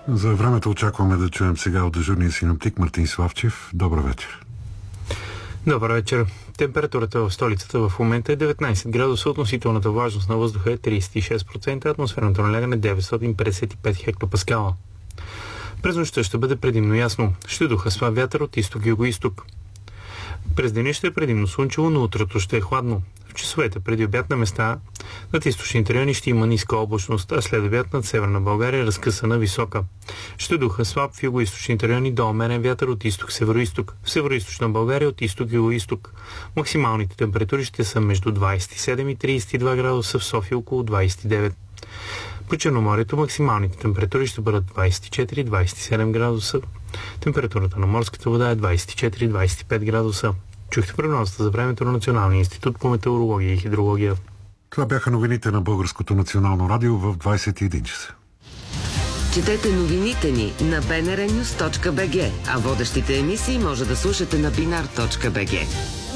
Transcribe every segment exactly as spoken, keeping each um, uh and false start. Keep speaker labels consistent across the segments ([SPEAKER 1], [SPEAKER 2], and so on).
[SPEAKER 1] За времето очакваме да чуем сега от дежурния синоптик Мартин Славчев. Добър вечер.
[SPEAKER 2] Добър вечер. Температурата в столицата в момента е деветнайсет градуса, относителната влажност на въздуха е трийсет и шест процента, атмосферното налягане е деветстотин петдесет и пет хектопаскала. През нощта ще бъде предимно ясно. Ще духа слаб вятър от изток и югоизток. През деня ще е предимно слънчево, но утрото ще е хладно. В часовете преди обяд на места над източните райони ще има ниска облачност, а след обяд над северна България разкъсана висока. Ще духа слаб в югоизточните райони до умерен вятър от изток-североизток. В североизточна България от изток-югоизток. Максималните температури ще са между двайсет и седем и трийсет и два градуса, в София около двайсет и девет. По Черноморието максималните температури ще бъдат двайсет и четири до двайсет и седем градуса. Температурата на морската вода е двайсет и четири до двайсет и пет градуса. Чухте прогнозата за времето на Националния институт по метеорология и хидрология.
[SPEAKER 1] Това бяха новините на Българското национално радио в двайсет и един часа.
[SPEAKER 3] Четете новините ни на би ен ар нюс точка би джи, а водещите емисии може да слушате на бинар точка би джи.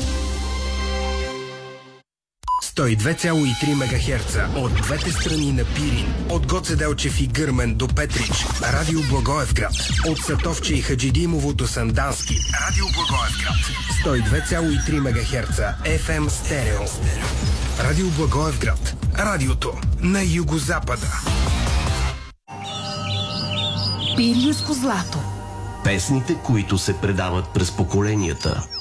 [SPEAKER 4] сто и две цяло и три мегахерца от двете страни на Пирин, от Гоце Делчев и Гърмен до Петрич, Радио Благоевград, от Сатовче и Хаджидимово до Сандански, Радио Благоевград, сто и две цяло и три мегахерца еф ем стерео. Радио Благоевград, радиото на югозапада.
[SPEAKER 5] Пиринско злато.
[SPEAKER 6] Песните, които се предават през поколенията.